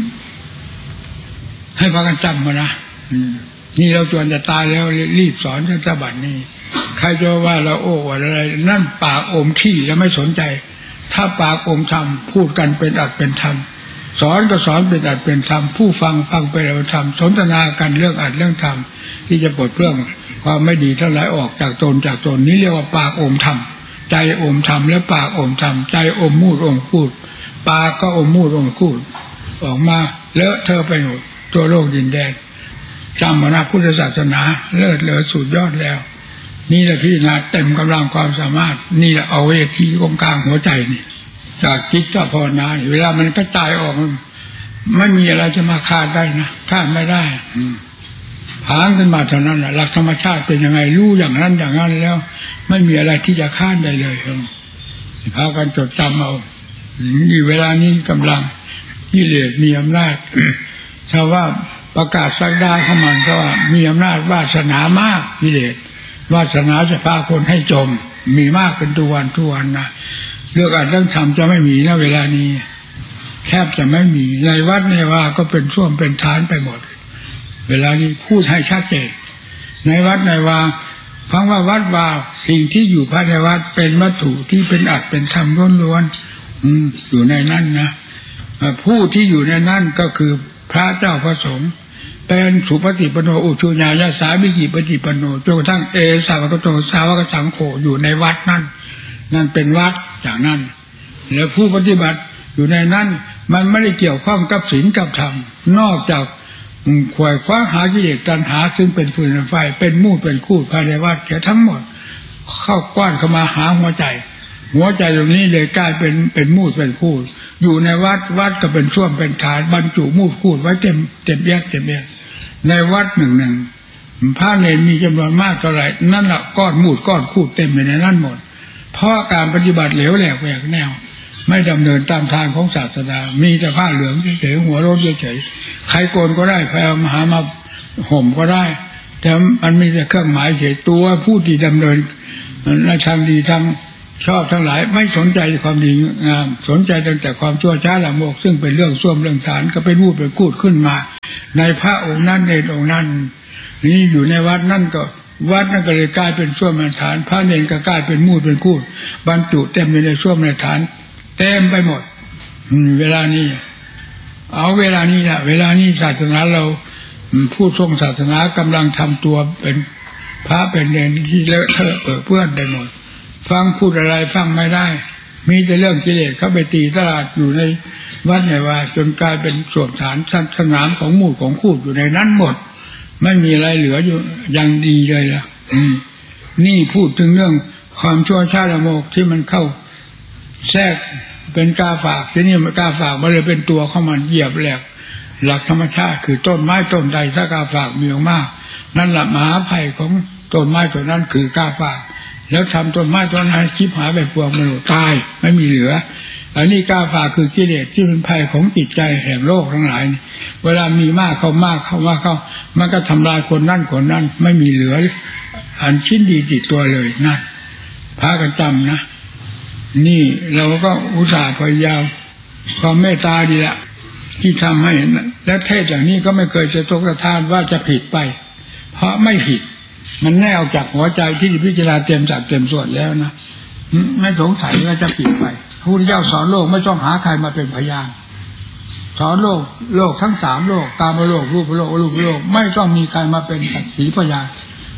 Speaker 3: ให้พากันจำมานะนี่เราจวนจะตายแล้วรีบสอนท่านสบัดนี่ใครจะว่าเราโอ้อะไรนั่นปากอมขี้แล้วไม่สนใจถ้าปากอมธรรมพูดกันเป็นอัดเป็นธรรมสอนก็สอนเป็นอัดเป็นธรรมผู้ฟังฟังเป็นอัดเป็นธรรมสนทนากันเรื่องอัดเรื่องธรรมที่จะปลดเปลื้องความไม่ดีทั้งหลายออกจากตนจากตนนี้เรียกว่าปากอมธรรมใจอมธรรมและปากอมธรรมใจอมมูดอมพูดปากก็อมมูดอมพูดออกมาเลอะเทอะไปหมดตัวโลกดินแดนจำมานะพุทธศาสนาเลิศเลอสุดยอดแล้วนี่แหละพี่นาเต็มกำลังความสามารถนี่แหละเอาเวทีตรงกลางหัวใจนี่จากจิตกับภาวนาเวลามันก็ตายออกไม่มีอะไรจะมาคาดได้นะคาดไม่ได้ผางขึ้นมาเท่านั้นแหละหลักธรรมชาติเป็นยังไงรู้อย่างนั้นอย่างนั้นแล้วไม่มีอะไรที่จะคาดได้เลยพากันจดจำเอาอยู่เวลานี้กำลังกิเลสมีอำนาจถ้าว่าประกาศสักดาเข้ามันก็ว่ามีอำนาจวาสนามากกิเลสวาสนาจะพาคนให้จมมีมากเป็นทุกวันทุกวันนะเรื่องการเรื่องธรรมจะไม่มีนะเวลานี้แทบจะไม่มีในวัดในว่าก็เป็นส้วมเป็นฐานไปหมดเวลานี้พูดให้ชัดเจนในวัดในว่าฟังว่าวัดว่าสิ่งที่อยู่ภายในวัดเป็นวัตถุที่เป็นอัดเป็นธรรมล้วนๆอืมอยู่ในนั้นนะผู้ที่อยู่ในนั้นก็คือพระเจ้าพระสงฆ์เป็นสุปฏิปันโนอุชุญญาสามิจิปฏิปันโนจนกระทั่งเอสาวกโตสาวกสังโฆอยู่ในวัดนั้นนั่นเป็นวัดอย่างนั้นแล้วผู้ปฏิบัติอยู่ในนั้นมันไม่ได้เกี่ยวข้องกับศีลกับธรรมนอกจากขวายคว้าหากิเลสตัณหาซึ่งเป็นฟืนเป็นไฟเป็นมูดเป็นคูดภายในวัดแค่ทั้งหมดเข้ากว้านเข้ามาหาหัวใจหัวใจตรงนี้เลยกลายเป็นเป็นมูดเป็นคูดอยู่ในวัดวัดก็เป็นส้วมเป็นฐานบรรจุมูดคูดไว้เต็มเต็มแยกเต็มแยกในวัดหนึ่งหนึ่งพระเนรมีจำนวนมากเท่าไหร่นั่นแหละก้อนมูดก้อนคูดเต็มอยู่ในนั้นหมดเพราะการปฏิบัติเหลวแหลกแหวกแนวไม่ดำเนินตามทางของศาสนามีแต่ผ้าเหลืองเฉยๆหัวโล้นเฉยๆใครโกนก็ได้ใครเอามาหามาห่มก็ได้แต่มันมีแต่เครื่องหมายเฉยตัวผู้ที่ดำเนินในทางดีทางชอบทั้งหลายไม่สนใจความดีงามสนใจแต่ความชั่วช้าละโมกซึ่งเป็นเรื่องส้วมเรื่องฐานก็เป็นรูปเป็นกูดขึ้นมาในพระองค์นั้นในองค์นั้นนี่อยู่ในวัดนั่นก็วัดนั่นก็เลยกลายเป็นส้วมเป็นฐานพระเนรก็กลายเป็นมูดเป็นกูดบรรจุเต็มอยู่ในส้วมในฐานเต็มไปหมดเวลานี้เอาเวลานี้นะเวลานี้ศาสนาเราผู้ทรงศาสนากำลังทำตัวเป็นพระเป็นเนรที่เลอะเทอะเปื้อนเปื้อนไปหมดฟังพูดอะไรฟังไม่ได้มีแต่เรื่องกิเลสเข้าไปตีตลาดอยู่ในวัดไหนว่าจนกลายเป็นส่วนฐานสนามของหมู่ของคูดอยู่ในนั้นหมดไม่มีอะไรเหลืออยู่ยังดีเลยล่ะนี่พูดถึงเรื่องความชั่วช้าละโมกที่มันเข้าแทรกเป็นกาฝากที่นี่มันกาฝากมันเลยเป็นตัวเข้ามันเหยียบแหลกหลักธรรมชาติคือต้นไม้ต้นใดถ้ากาฝากมีมากนั่นแหละมหาภัยของต้นไม้ต้นนั้นคือกาฝากแล้วทำต้นไม้ต้นนั้นชิบหายไปพวงมันตายไม่มีเหลืออันนี้กาฝากคือกิเลสที่เป็นภัยของจิตใจแห่งโลกทั้งหลายเวลามีมากเข้ามากเข้ามาเข้ามันก็ทำลายคนนั่นคนนั้นไม่มีเหลืออันชิ้นดีติดตัวเลยนั่นพากันจำนะนี่เราก็อุตส่าห์พยายามความเมตตาดีละที่ทำให้และเทศอย่างนี้ก็ไม่เคยจะตกกระทานว่าจะผิดไปเพราะไม่ผิดมันแน่ออกจากหัวใจที่พิจารณาเต็มสัดเต็มส่วนแล้วนะไม่สงสัยว่าจะผิดไปพระพุทธเจ้าสอนโลกไม่ต้องหาใครมาเป็นพยานสอนโลกโลกทั้งสามโลกกามโลกรูปโลกอรูปโลกไม่ต้องมีใครมาเป็นสักขีพยาน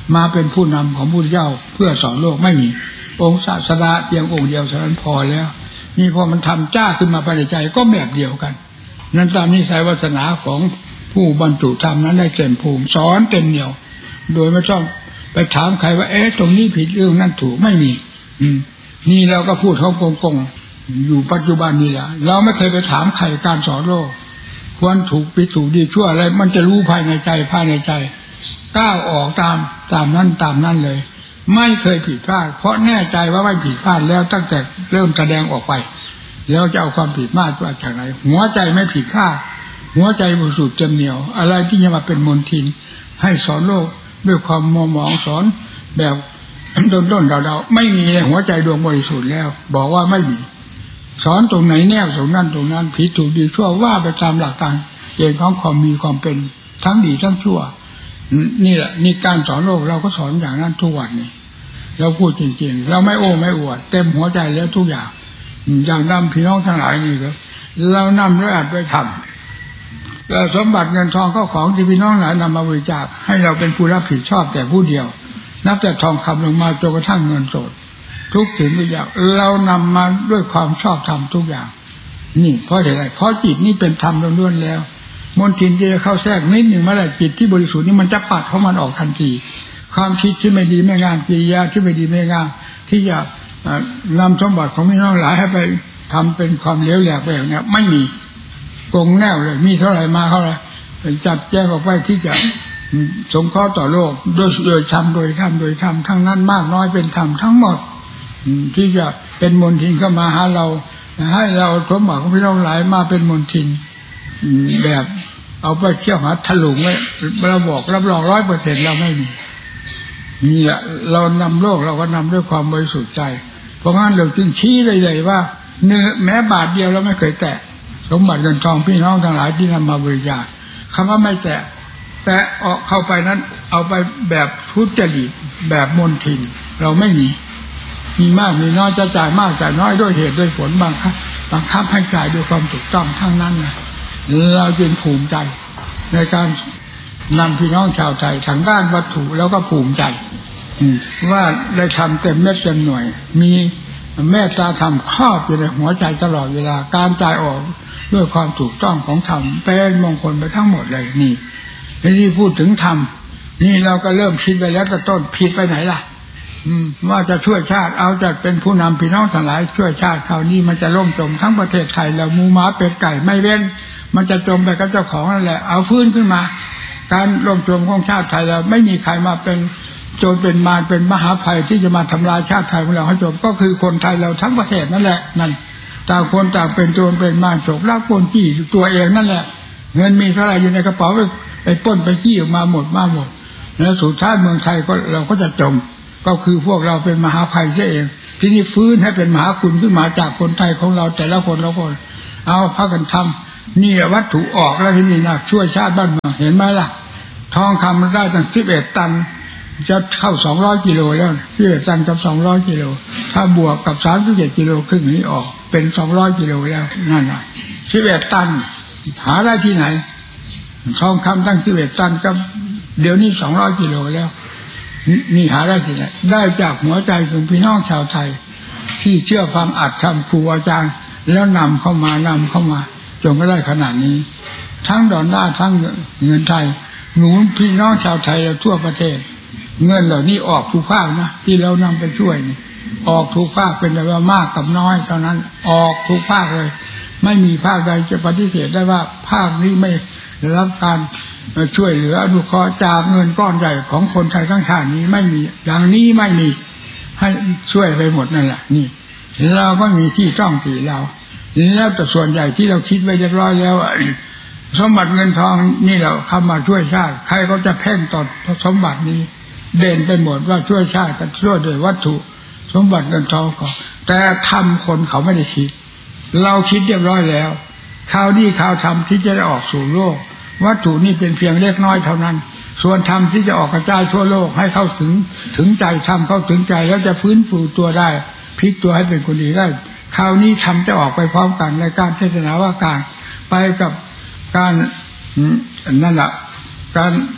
Speaker 3: มาเป็นผู้นำของพุทธเจ้าเพื่อสอนโลกไม่มีองค์ศาสดาเพียงองค์เดียวเท่านั้นพอแล้วนี่พอมันทำจ้าขึ้นมาภายในใจก็แบบเดียวกันนั้นตามนิสัยวาสนาของผู้บรรจุธรรมนั้นได้เต็มภูมิสอนเต็มเหนียวโดยไม่ต้องไปถามใครว่าเอ๊ะตรงนี้ผิดเรื่องนั้นถูกไม่มีอืมนี่เราก็พูดเขาโกงๆอยู่ปัจจุบันนี้แหละเราไม่เคยไปถามใครการสอนโลกควรถูกผิดถูกดีชั่วอะไรมันจะรู้ภายในใจภายในใจก้าวออกตามตามนั้นตามนั้นเลยไม่เคยผิดพลาดเพราะแน่ใจว่าไม่ผิดพลาดแล้วตั้งแต่เริ่มแสดงออกไปแล้วจะเอาความผิดพลาดมาจากไหนหัวใจไม่ผิดพลาดหัวใจบริสุทธิ์เต็มเหนียวอะไรที่จะมาเป็นมลทินให้สอนโลกด้วยความมัวหมองสอนแบบด้นๆเดาๆไม่มีในหัวใจดวงบริสุทธิ์แล้วบอกว่าไม่มีสอนตรงไหนแนวตรงนั้นตรงนั้นผิดถูกดีชั่วว่าไปตามหลักการเกณฑ์ของความมีความเป็นทั้งดีทั้งชั่วนี่แหละนี่การสอนโลกเราก็สอนอย่างนั้นทุกวันนี้เราพูดจริงๆเราไม่โอ้ไม่อวดเต็มหัวใจแล้วทุกอย่างอย่างนำพี่น้องทั้งหลายนี่ครับเรานำด้วยอัดด้วยทำแล้วสมบัติเงินทองเข้าของที่พี่น้องหลายนำมาบริจาคให้เราเป็นผู้รับผิดชอบแต่ผู้เดียวนับแต่ทองคำลงมาจนกระทั่งเงินสดทุกสิ่งทุกอย่างเรานำมาด้วยความชอบธรรมทุกอย่างนี่เพราะอะไรเพราะจิตนี่เป็นธรรมล้วนๆแล้วมลทินที่จะเข้าแทรกนิดหนึ่งเมื่อไหร่จิตที่บริสุทธิ์นี่มันจะปัดของมันออกทันทีความคิดที่ไม่ดีไม่งามกิริยาที่ไม่ดีไม่งามที่จะนำสมบัติของพี่น้องหลายให้ไปทำเป็นความเลวแหลกไปอย่างนี้ไม่มีกงแนวเลยมีเท่าไหร่มาเท่าไหร่จัดแจงออกไปที่จะสงเคราะห์ต่อโลกโดยโดยธรรมโดยธรรมโดยธรรมทั้งนั้นมากน้อยเป็นธรรมทั้งหมดที่จะเป็นมลทินเข้ามาหาเราให้เราสมบัติของพี่น้องหลายมาเป็นมลทินแบบเอาไปเที่ยวหาถลุงไว้เราบอกรับรองร้อยเปอร์เซ็นต์เราไม่มีนี่แหละเรานำโลกเราก็นำด้วยความบริสุทธิ์ใจเพราะงั้นเราจึงชี้เลยๆว่าเนื้อแม้บาทเดียวเราไม่เคยแตะสมบัติเงินทองพี่น้องทั้งหลายที่นำมาบริจาคคำว่าไม่แตะแต่ออกเข้าไปนั้นเอาไปแบบทุจริตแบบมลทินเราไม่มีมีมากมีน้อยจะจ่ายมากจ่ายน้อยด้วยเหตุด้วยผลบางครั้งบางครั้งให้จ่ายด้วยความถูกต้องทั้งนั้นนะเราจึงภูมิใจในการนำพี่น้องชาวไทยทางด้านวัตถุแล้วก็ภูมิใจว่าได้ทำเต็มเม็ดเต็มหน่วยมีเมตตาธรรมครอบอยู่ในหัวใจตลอดเวลาการจ่ายออกด้วยความถูกต้องของธรรมเป็นมงคลไปทั้งหมดเลยนี่ที่พูดถึงธรรมนี่เราก็เริ่มคิดไปแล้วแต่ต้นผิดไปไหนล่ะอืมว่าจะช่วยชาติเอาจะเป็นผู้นำพี่น้องทั้งหลายช่วยชาติคราวนี้มันจะล่มจมทั้งประเทศไทยแล้วมูหมาเป็ดไก่ไม่เว้นมันจะจมไปกับเจ้าของนั่นแหละเอาฟื้นขึ้นมาการล่มจมของชาติไทยเราไม่มีใครมาเป็นโจรเป็นมารเป็นมหาภัยที่จะมาทำลายชาติไทยของเราให้จมก็คือคนไทยเราทั้งประเทศนั่นแหละนั่นต่างคนต่างเป็นโจรเป็นมารโฉบลักปล้นจี้ตัวเองนั่นแหละเงินมีเท่าไหร่อยู่ในกระเป๋าไปปล้นไปจี้ออกมาหมดมาหมดแล้วสุดท้ายเมืองไทยก็เราก็จะจมก็คือพวกเราเป็นมหาภัยเสียเองที่นี่ฟื้นให้เป็นมหาคุณขึ้นมาจากคนไทยของเราแต่ละคนละคนเอาพากันทำนี่วัตถุออกแล้วที่นี่นะช่วยชาติบ้านเมืองเห็นไหมล่ะทองคำมันได้ตั้งสิบเอ็ดตันจะเข้าสองร้อยกิโลแล้วสิบเอ็ดตันกับสองร้อยกิโลถ้าบวกกับสามสิบเจ็ดกิโลครึ่งนี้ออกเป็นสองร้อยกิโลแล้วนั่นน่ะสิบเอ็ดตันหาได้ที่ไหนทองคำตั้งสิบเอ็ดตันกับเดี๋ยวนี้สองร้อยกิโลแล้วนี่หาได้ที่ไหนได้จากหัวใจของพี่น้องชาวไทยที่เชื่อฟังอัดทำครูอาจารย์แล้วนำเข้ามานำเข้ามาจนก็ได้ขนาดนี้ทั้งดอลลาร์ทั้งเงินไทยหนุนพี่น้องชาวไทยทั่วประเทศเงินเหล่านี้ออกทุกภาคนะที่เรานำไปช่วยนี่ออกทุกภาคเป็นแต่ว่ามากกับน้อยเท่านั้นออกทุกภาคเลยไม่มีภาคใดจะปฏิเสธได้ว่าภาคนี้ไม่ได้รับการช่วยเหลืออนุเคราะห์จากเงินก้อนใหญ่ของคนไทยทั้งชาตินี้ไม่มีอย่างนี้ไม่มีให้ช่วยไปหมดนั่นแหละนี่เราก็มีที่ต้องตีเราแล้วแต่ส่วนใหญ่ที่เราคิดไว้เรียบร้อยแล้วสมบัติเงินทองนี่เราเข้ามาช่วยชาติใครก็จะเพ่งต่อสมบัตินี้เด่นไปหมดว่าช่วยชาติกันช่วยด้วยวัตถุสมบัติเงินทองก็แต่ทำคนเขาไม่ได้คิดเราคิดเรียบร้อยแล้วข่าวดีข่าวธรรมที่จะได้ออกสู่โลกวัตถุนี่เป็นเพียงเล็กน้อยเท่านั้นส่วนธรรมที่จะออกกระจายทั่วโลกให้เข้าถึงถึงใจธรรมเข้าถึงใจแล้วจะฟื้นฟูตัวได้พลิกตัวให้เป็นคนดีได้คราวนี้ธรรมจะออกไปพร้อมกันในการเทศนาว่าการไปกับการนั่นแหละการ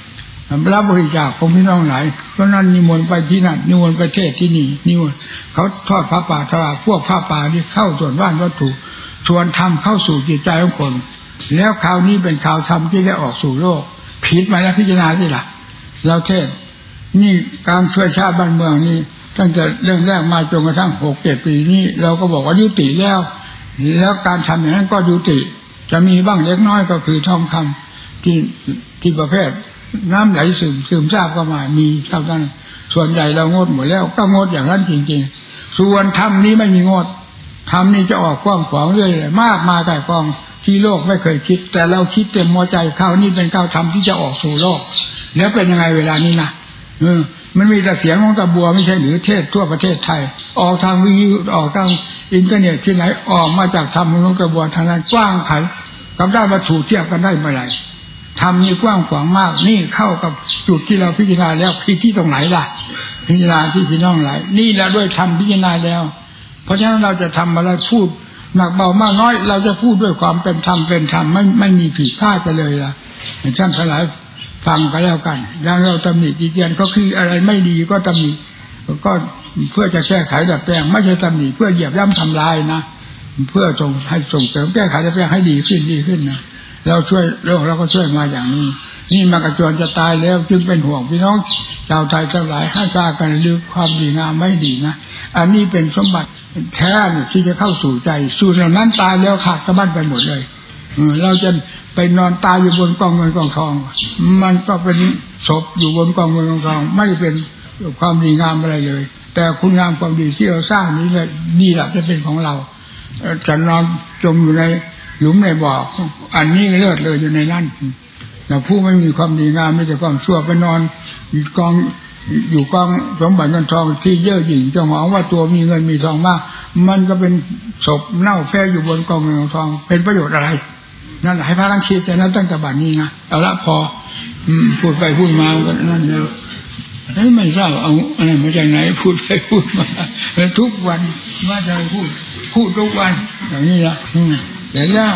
Speaker 3: รับบริจาคของพี่น้องหลายเพราะนั้นนิมนต์ไปที่นั่นนิมนต์ไปเทศที่นี่นิมนต์เขาทอดผ้าป่าถวายพวกผ้าป่าที่เข้าส่วนว่านวัตถุชวนทำเข้าสู่จิตใจของคนแล้วคราวนี้เป็นข่าวธรรมที่ได้ออกสู่โลกผิดมาแล้วพิจารณาสิล่ะเราเทศนี่การช่วยชาติบ้านเมืองนี่ตั้งแต่เรื่องแรกมาจนกระทั่งหกเจ็ดปีนี้เราก็บอกว่ายุติแล้วแล้วการทำอย่างนั้นก็ยุติจะมีบ้างเล็กน้อยก็คือทองคำที่ที่ประเภทน้ำไหลซึมซึมซาบก็มามีเท่านั้นส่วนใหญ่เรางดหมดแล้วก็งดอย่างนั้นจริงๆส่วนธรรมนี้ไม่มีงดธรรมนี้จะออกกว้างขวางเรื่อยๆมากมายกายกองที่โลกไม่เคยคิดแต่เราคิดเต็มหัวใจข้าวนี้เป็นข้าวธรรมที่จะออกสู่โลกแล้วเป็นยังไงเวลานี้นะเออมันมีแต่เสียงของตะบัวไม่ใช่หรือเทศทั่วประเทศไทยออกทางวิทยุออกทางอินเทอร์เน็ตที่ไหนออกมาจากธรรมของตะบัวทางนั้นกว้างไขกับได้วัตถุเทียบกันได้เมื่อไหร่ธรรมนี่กว้างขวางมากนี่เข้ากับจุดที่เราพิจารณาแล้วผิดที่ตรงไหนล่ะพิจารณาที่พี่น้องหลายนี่แหละด้วยธรรมพิจารณาแล้วเพราะฉะนั้นเราจะทำอะไรพูดหนักเบามากน้อยเราจะพูดด้วยความเป็นธรรมเป็นธรรมไม่ไม่มีผิดพลาดไปเลยล่ะท่านทั้งหลายฟังกันแล้วกันอย่างเราตำหนิติเตียนก็คืออะไรไม่ดีก็ตำหนิก็เพื่อจะแก้ไขดัดแปลงไม่ใช่ตำหนิเพื่อเหยียบย่ำทำลายนะเพื่อส่งให้ส่งเสริมแก้ไขดัดแปลงให้ดีขึ้นดีขึ้นนะเราช่วยโลกเราก็ช่วยมาอย่างนี้นี่มากระจรจะตายแล้วจึงเป็นห่วงพี่น้องชาวไทยทั้งหลายให้กล้ากันลึกความดีงามไม่ดีนะอันนี้เป็นสมบัติแท้ที่จะเข้าสู่ใจส่วนเหล่านั้นตายแล้วขาดกระบั้นไปหมดเลยเราจะไปนอนตายอยู่บนกองเงินกองทองมันก็เป็นศพอยู่บนกองเงินกองทองไม่ได้เป็นความดีงามอะไรเลยแต่คุณงามความดีที่เราสร้างนี้แหละนี่แหละจะเป็นของเราจะนอนจมอยู่ในหลุมในบ่ออันนี้เลิศเลยอยู่ในนั้นแต่ผู้ไม่มีความดีงามไม่แต่ความชั่วไปนอนกองอยู่กองสมบัติเงินทองที่เย่อหยิ่งจะหวังว่าตัวมีเงินมีทองมากมันก็เป็นศพเน่าแฝงอยู่บนกองเงินทองเป็นประโยชน์อะไรนั่นให้พากันคิดแต่นั้นตั้งแต่บัดนี้นะเอาละพอพูดไปพูดมาก็นั่นแล้วไม่ทราบเอาอะไรมาจากไหนพูดไปพูดมาทุกวันว่าจะพูดพูดทุกวันอย่างนี้ละแต่แล้ว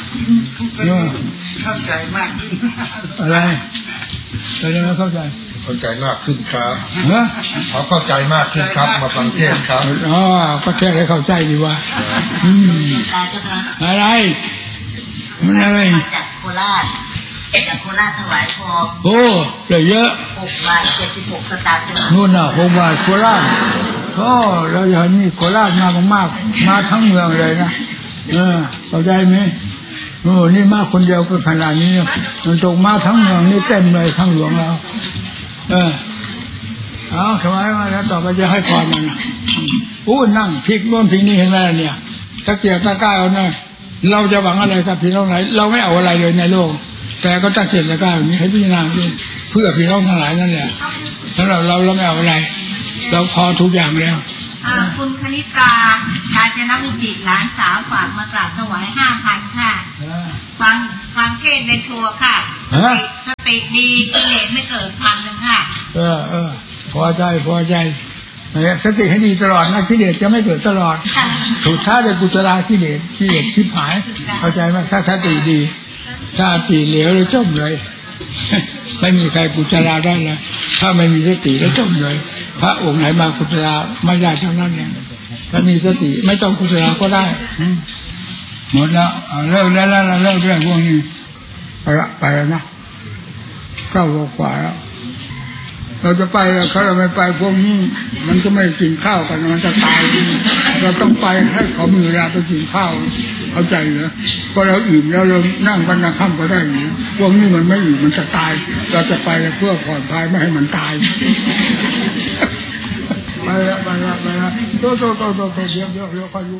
Speaker 4: เข้าใจมาก
Speaker 3: อะไรอะไรไม่เข้าใจ
Speaker 4: เข้าใจมากขึ้นครับเขาเข้าใจมากขึ้นครับมาฟังเทศครับ
Speaker 3: อ๋อก็เทศให้เข้าใจดีว่าอะไรมันอะไร
Speaker 5: จากโคราชจากโคราชถวายพร
Speaker 3: โอ้เลยเยอะ
Speaker 5: หกบาทเจ็ดสิบหกสตางค์
Speaker 3: นู่นน่ะหกบาทโคราชโอ้เราอย่างนี้โคราชมามากๆมาทั้งเมืองเลยนะเออเข้าใจไหมโอ้นี่มาคนเดียวก็ขนาดนี้มันตกมาทั้งเมืองนี่เต็มเลยทั้งหลวงแล้วเออเอาถวายมาแล้วต่อไปจะให้พรมันอู้นั่งพลิกโน่นพลิกนี่เห็นไหมเนี่ยตะเกียบตะก้าเอาหน่อยเราจะหวังอะไรกับพี่น้องไหนเราไม่เอาอะไรเลยในโลกแต่ก็ตะเกียบตะก้าอย่างนี้ให้พิจารณาเพื่อพี่น้องทั้งหลายนั่นแหละสำหรับเราเราไม่เอาอะไรเราพอทุกอย่างแล้ว
Speaker 5: คุณคณิกาชาญนวิจิตรหลานสาวฝากมากราบถวายห้าพันค่ะฟังฟังเทศในครัวค่ะสติดีกิเลสไม่เกิดพันหนึ่งค่ะ
Speaker 3: เออเออพอใจพอใจสติให้ดีตลอดนะกิเลสจะไม่เกิดตลอดสุดท้ายเลยกุศลกิเลสกิเลสทิพหายเข้าใจไหมถ้าสติดีถ้าสติเหลวเลยจมเลยไม่มีใครกุศลได้แล้วถ้าไม่มีสติแล้วจมเลยพระองค์ไหนมากุศลไม่ได้เท่านั้นเองถ้ามีสติไม่ต้องกุศลก็ได้หมดแล้วเลิกแล้วแล้วเลิกเรื่องพวกนี้ไปละไปแล้วนะเก้าโมงกว่าแล้วเราจะไปเขาเราไม่ไปพวกนี้มันก็ไม่กินข้าวกันมันจะตายเราต้องไปให้เขามีเวลาไปกินข้าวเข้าใจเหรอพอเราอิ่มแล้วเรานั่งกันกลางค่ำก็ได้อย่างนี้พวกนี้มันไม่อิ่มมันจะตายเราจะไปเพื่อผ่อนคลายไม่ให้มันตายไปละไปละไปละโตโตโตโตโตเดี๋ยวเดี๋ยวเดี๋ยวค่อยลุก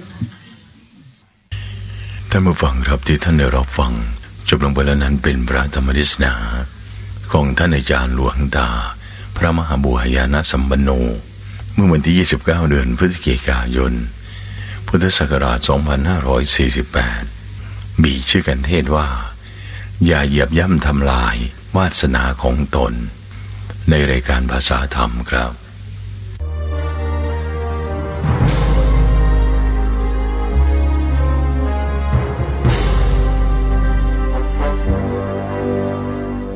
Speaker 1: ท่านผู้ฟังครับที่ท่านได้รับฟังจบลงไปแล้วนั้นเป็นพระธรรมเทศนาของท่านอาจารย์หลวงตาพระมหาบุหายานะสัมปันโนเมื่อวันที่ยี่สิบเก้าเดือนพฤศจิกายนพุทธศักราชสองพันห้าร้อยสี่สิบแปดมีชื่อกันเทศว่าอย่าเหยียบย่ำทำลายวาสนาของตนในรายการภาษาธรรมครับ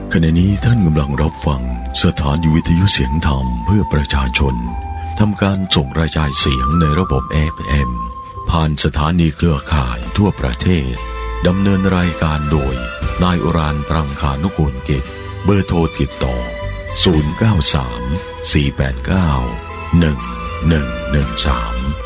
Speaker 1: ขณะนี้ท่านกำลังรับฟังสถานีวิทยุเสียงธรรมเพื่อประชาชนทำการส่งกระจายเสียงในระบบ เอฟ เอ็ม ผ่านสถานีเครือข่ายทั่วประเทศดำเนินรายการโดยนายอุรานปรังคานุกูลกิจเบอร์โทรติดต่อศูนย์ เก้า สาม สี่ แปด เก้า หนึ่ง หนึ่ง หนึ่ง สาม